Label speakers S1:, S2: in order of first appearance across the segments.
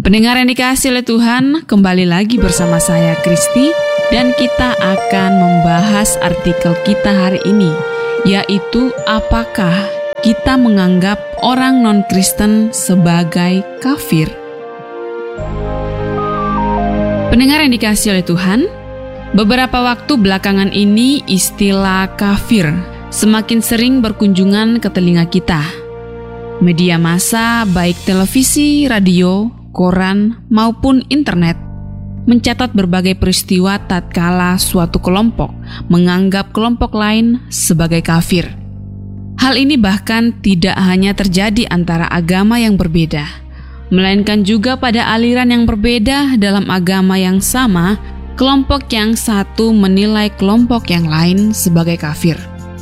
S1: Pendengar yang dikasihi oleh Tuhan, kembali lagi bersama saya Kristi dan kita akan membahas artikel kita hari ini, yaitu apakah kita menganggap orang non-Kristen sebagai kafir? Pendengar yang dikasihi oleh Tuhan, beberapa waktu belakangan ini istilah kafir semakin sering berkunjungan ke telinga kita. Media massa baik televisi, radio, koran maupun internet mencatat berbagai peristiwa tatkala suatu kelompok menganggap kelompok lain sebagai kafir. Hal ini bahkan tidak hanya terjadi antara agama yang berbeda, melainkan juga pada aliran yang berbeda dalam agama yang sama, kelompok yang satu menilai kelompok yang lain sebagai kafir.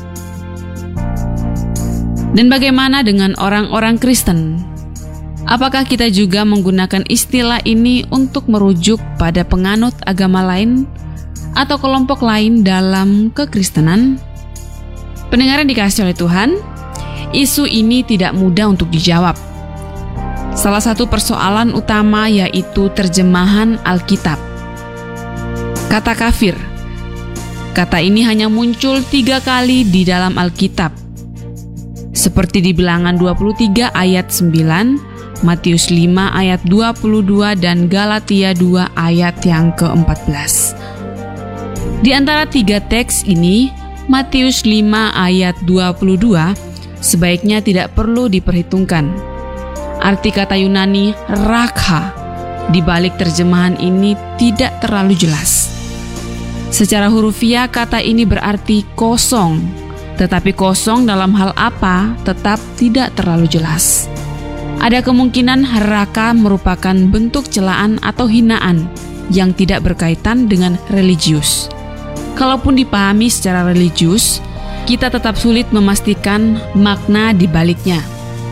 S1: Dan bagaimana dengan orang-orang Kristen? Apakah kita juga menggunakan istilah ini untuk merujuk pada penganut agama lain atau kelompok lain dalam kekristenan? Pendengar yang dikasihi oleh Tuhan, isu ini tidak mudah untuk dijawab. Salah satu persoalan utama yaitu terjemahan Alkitab. Kata kafir. Kata ini hanya muncul 3 kali di dalam Alkitab. Seperti di Bilangan 23 ayat 9, Matius 5 ayat 22 dan Galatia 2 ayat yang ke-14. Di antara 3 teks ini, Matius 5 ayat 22 sebaiknya tidak perlu diperhitungkan. Arti kata Yunani rakha di balik terjemahan ini tidak terlalu jelas. Secara hurufiah kata ini berarti kosong, tetapi kosong dalam hal apa tetap tidak terlalu jelas. Ada kemungkinan raka merupakan bentuk celaan atau hinaan yang tidak berkaitan dengan religius. Kalaupun dipahami secara religius, kita tetap sulit memastikan makna di baliknya.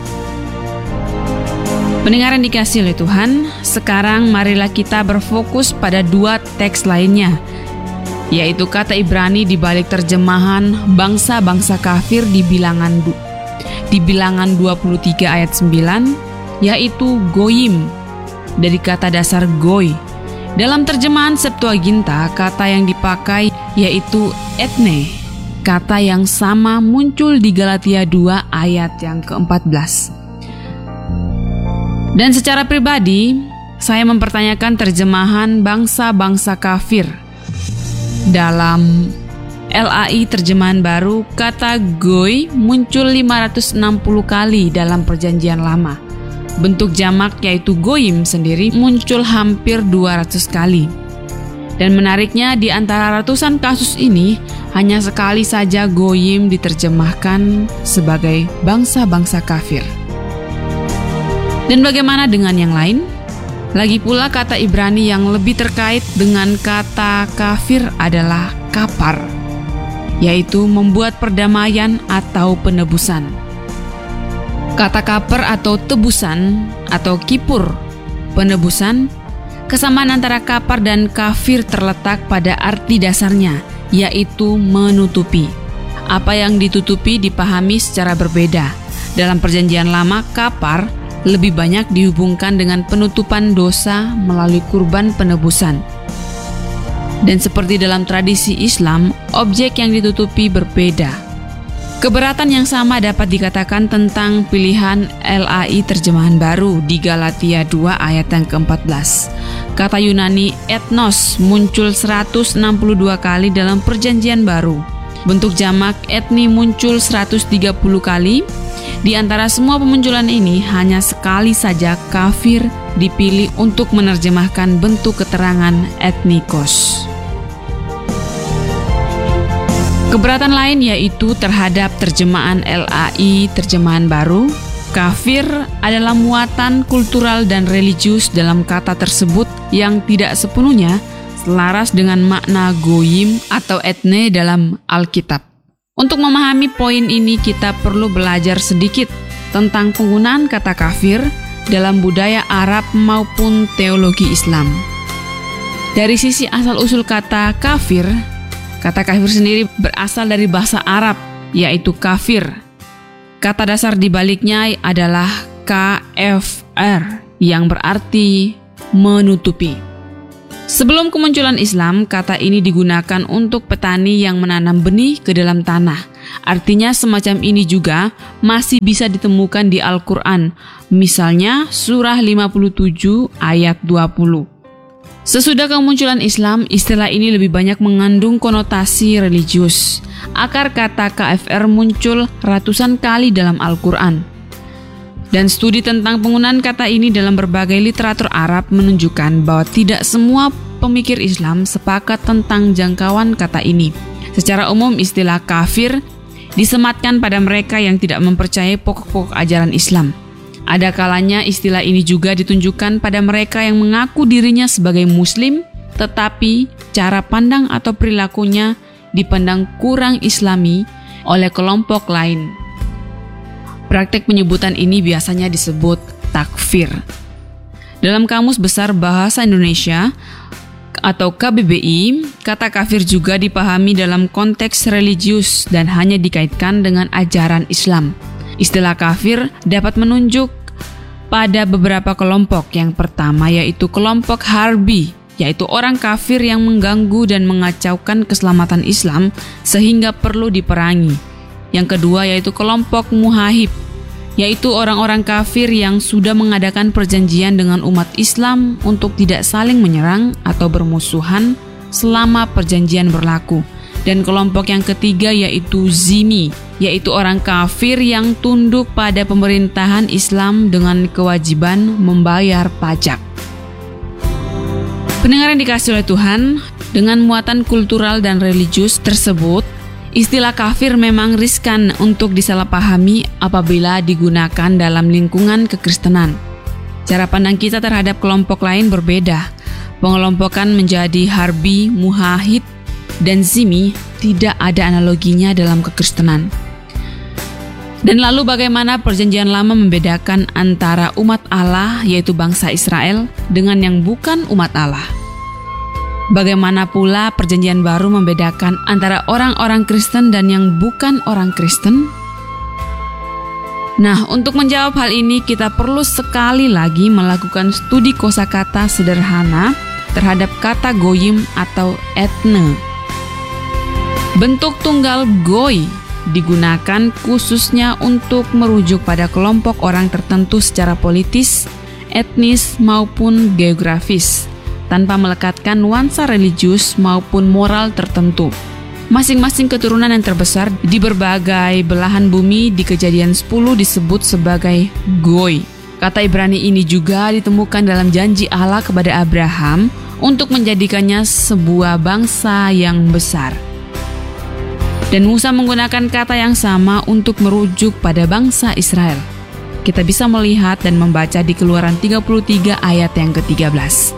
S1: Pendengar yang dikasihi oleh Tuhan, sekarang marilah kita berfokus pada 2 teks lainnya, yaitu kata Ibrani di balik terjemahan bangsa-bangsa kafir di Bilangan 23 ayat 9, yaitu goyim, dari kata dasar goy. Dalam terjemahan Septuaginta, kata yang dipakai yaitu etne. Kata yang sama muncul di Galatia 2 ayat yang ke-14. Dan secara pribadi, saya mempertanyakan terjemahan bangsa-bangsa kafir. Dalam LAI terjemahan baru, kata goy muncul 560 kali dalam Perjanjian Lama. Bentuk jamak yaitu goyim sendiri muncul hampir 200 kali. Dan menariknya di antara ratusan kasus ini, hanya sekali saja goyim diterjemahkan sebagai bangsa-bangsa kafir. Dan bagaimana dengan yang lain? Lagi pula kata Ibrani yang lebih terkait dengan kata kafir adalah kapar, yaitu membuat perdamaian atau penebusan. Kata kapar atau tebusan atau kipur, penebusan, kesamaan antara kapar dan kafir terletak pada arti dasarnya, yaitu menutupi. Apa yang ditutupi dipahami secara berbeda. Dalam Perjanjian Lama, kapar lebih banyak dihubungkan dengan penutupan dosa melalui kurban penebusan. Dan seperti dalam tradisi Islam, objek yang ditutupi berbeda. Keberatan yang sama dapat dikatakan tentang pilihan LAI terjemahan baru di Galatia 2 ayat yang ke-14. Kata Yunani ethnos muncul 162 kali dalam Perjanjian Baru. Bentuk jamak etni muncul 130 kali. Di antara semua pemunculan ini, hanya sekali saja kafir dipilih untuk menerjemahkan bentuk keterangan etnikos. Keberatan lain yaitu terhadap terjemahan LAI terjemahan baru. Kafir adalah muatan kultural dan religius dalam kata tersebut yang tidak sepenuhnya selaras dengan makna goyim atau etne dalam Alkitab. Untuk memahami poin ini, kita perlu belajar sedikit tentang penggunaan kata kafir dalam budaya Arab maupun teologi Islam. Dari sisi asal-usul kata kafir sendiri berasal dari bahasa Arab, yaitu kafir. Kata dasar di baliknya adalah KFR, yang berarti menutupi. Sebelum kemunculan Islam, kata ini digunakan untuk petani yang menanam benih ke dalam tanah. Artinya semacam ini juga masih bisa ditemukan di Al-Quran. Misalnya surah 57 ayat 20. Sesudah kemunculan Islam, istilah ini lebih banyak mengandung konotasi religius. Akar kata kafir muncul ratusan kali dalam Al-Quran. Dan studi tentang penggunaan kata ini dalam berbagai literatur Arab menunjukkan bahwa tidak semua pemikir Islam sepakat tentang jangkauan kata ini. Secara umum, istilah kafir disematkan pada mereka yang tidak mempercayai pokok-pokok ajaran Islam. Ada kalanya istilah ini juga ditunjukkan pada mereka yang mengaku dirinya sebagai Muslim, tetapi cara pandang atau perilakunya dipandang kurang Islami oleh kelompok lain. Praktek penyebutan ini biasanya disebut takfir. Dalam Kamus Besar Bahasa Indonesia atau KBBI, kata kafir juga dipahami dalam konteks religius dan hanya dikaitkan dengan ajaran Islam. Istilah kafir dapat menunjuk pada beberapa kelompok. Yang pertama yaitu kelompok harbi, yaitu orang kafir yang mengganggu dan mengacaukan keselamatan Islam sehingga perlu diperangi. Yang kedua yaitu kelompok muhahib, yaitu orang-orang kafir yang sudah mengadakan perjanjian dengan umat Islam untuk tidak saling menyerang atau bermusuhan selama perjanjian berlaku. Dan kelompok yang ketiga yaitu zimmi, yaitu orang kafir yang tunduk pada pemerintahan Islam dengan kewajiban membayar pajak. Pendengar yang dikasihi oleh Tuhan, dengan muatan kultural dan religius tersebut, istilah kafir memang riskan untuk disalahpahami apabila digunakan dalam lingkungan kekristenan. Cara pandang kita terhadap kelompok lain berbeda. Pengelompokan menjadi harbi, muhahid, dan zimmi tidak ada analoginya dalam kekristenan. Dan lalu bagaimana perjanjian lama membedakan antara umat Allah yaitu bangsa Israel dengan yang bukan umat Allah? Bagaimana pula perjanjian baru membedakan antara orang-orang Kristen dan yang bukan orang Kristen? Nah, untuk menjawab hal ini kita perlu sekali lagi melakukan studi kosakata sederhana terhadap kata goyim atau etne. Bentuk tunggal goy digunakan khususnya untuk merujuk pada kelompok orang tertentu secara politis, etnis maupun geografis, tanpa melekatkan nuansa religius maupun moral tertentu. Masing-masing keturunan yang terbesar di berbagai belahan bumi di Kejadian 10 disebut sebagai goy. Kata Ibrani ini juga ditemukan dalam janji Allah kepada Abraham untuk menjadikannya sebuah bangsa yang besar. Dan Musa menggunakan kata yang sama untuk merujuk pada bangsa Israel. Kita bisa melihat dan membaca di Keluaran 33 ayat yang ke-13.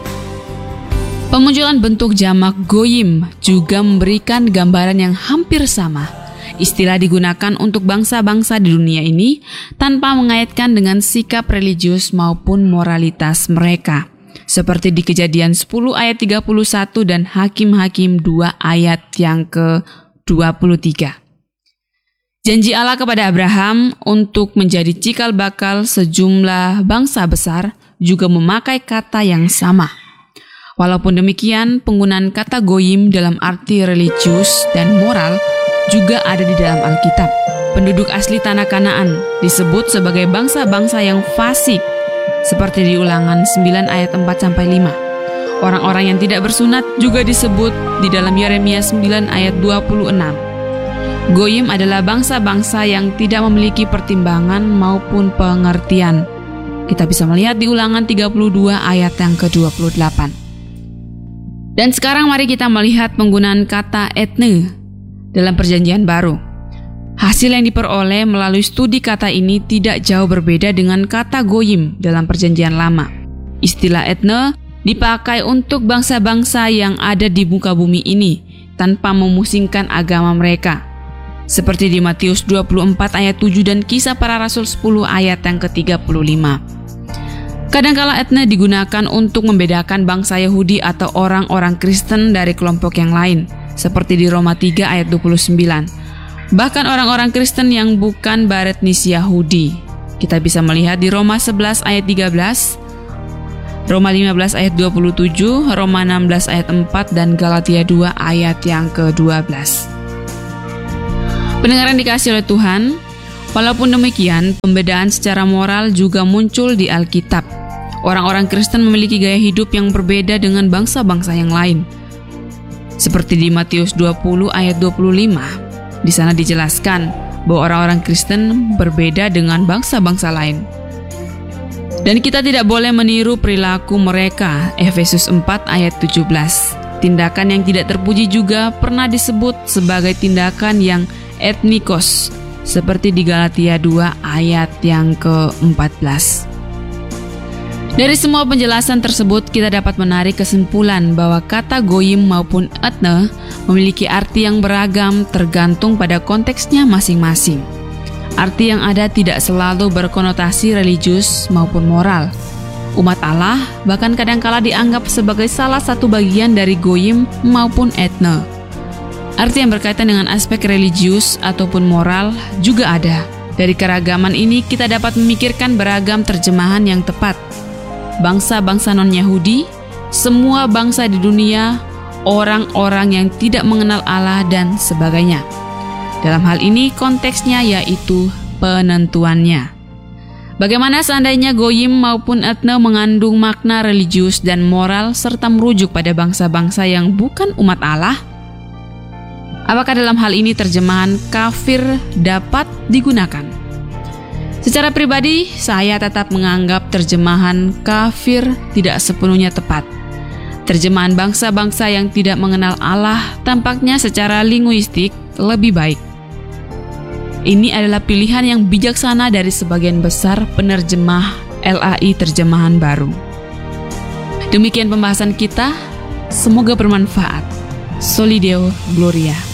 S1: Pemunculan bentuk jamak goyim juga memberikan gambaran yang hampir sama. Istilah digunakan untuk bangsa-bangsa di dunia ini tanpa mengaitkan dengan sikap religius maupun moralitas mereka. Seperti di Kejadian 10 ayat 31 dan Hakim-Hakim 2 ayat yang ke-23. Janji Allah kepada Abraham untuk menjadi cikal bakal sejumlah bangsa besar juga memakai kata yang sama. Walaupun demikian, penggunaan kata goyim dalam arti religius dan moral juga ada di dalam Alkitab. Penduduk asli tanah Kanaan disebut sebagai bangsa-bangsa yang fasik, seperti di Ulangan 9 ayat 4-5. Orang-orang yang tidak bersunat juga disebut di dalam Yeremia 9 ayat 26. Goyim adalah bangsa-bangsa yang tidak memiliki pertimbangan maupun pengertian. Kita bisa melihat di Ulangan 32 ayat yang ke-28. Dan sekarang mari kita melihat penggunaan kata etne dalam perjanjian baru. Hasil yang diperoleh melalui studi kata ini tidak jauh berbeda dengan kata goyim dalam perjanjian lama. Istilah etne dipakai untuk bangsa-bangsa yang ada di muka bumi ini tanpa memusingkan agama mereka. Seperti di Matius 24 ayat 7 dan Kisah Para Rasul 10 ayat yang ke-35. Kadangkala etne digunakan untuk membedakan bangsa Yahudi atau orang-orang Kristen dari kelompok yang lain, seperti di Roma 3 ayat 29. Bahkan orang-orang Kristen yang bukan beretnis Yahudi. Kita bisa melihat di Roma 11 ayat 13. Roma 15 ayat 27, Roma 16 ayat 4, dan Galatia 2 ayat yang ke-12. Pendengaran dikasih oleh Tuhan, walaupun demikian, pembedaan secara moral juga muncul di Alkitab. Orang-orang Kristen memiliki gaya hidup yang berbeda dengan bangsa-bangsa yang lain. Seperti di Matius 20 ayat 25, di sana dijelaskan bahwa orang-orang Kristen berbeda dengan bangsa-bangsa lain. Dan kita tidak boleh meniru perilaku mereka, Efesus 4 ayat 17. Tindakan yang tidak terpuji juga pernah disebut sebagai tindakan yang etnikos, seperti di Galatia 2 ayat yang ke-14. Dari semua penjelasan tersebut, kita dapat menarik kesimpulan bahwa kata goyim maupun etne memiliki arti yang beragam tergantung pada konteksnya masing-masing. Arti yang ada tidak selalu berkonotasi religius maupun moral. Umat Allah bahkan kadangkala dianggap sebagai salah satu bagian dari goyim maupun etne. Arti yang berkaitan dengan aspek religius ataupun moral juga ada. Dari keragaman ini kita dapat memikirkan beragam terjemahan yang tepat. Bangsa-bangsa non-Yahudi, semua bangsa di dunia, orang-orang yang tidak mengenal Allah, dan sebagainya. Dalam hal ini konteksnya yaitu penentuannya. Bagaimana seandainya goyim maupun etne mengandung makna religius dan moral serta merujuk pada bangsa-bangsa yang bukan umat Allah? Apakah dalam hal ini terjemahan kafir dapat digunakan? Secara pribadi, saya tetap menganggap terjemahan kafir tidak sepenuhnya tepat. Terjemahan bangsa-bangsa yang tidak mengenal Allah tampaknya secara linguistik lebih baik. Ini adalah pilihan yang bijaksana dari sebagian besar penerjemah LAI Terjemahan Baru. Demikian pembahasan kita, semoga bermanfaat. Soli Deo Gloria.